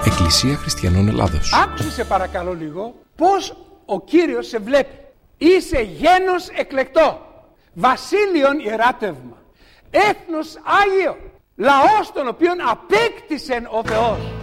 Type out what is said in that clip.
Εκκλησία Χριστιανών Ελλάδος. Άκουσε σε παρακαλώ λίγο πως ο Κύριος σε βλέπει. Είσαι γένος εκλεκτό, βασίλειον ιεράτευμα, έθνος Άγιο, λαός τον οποίον απέκτησε ο Θεός.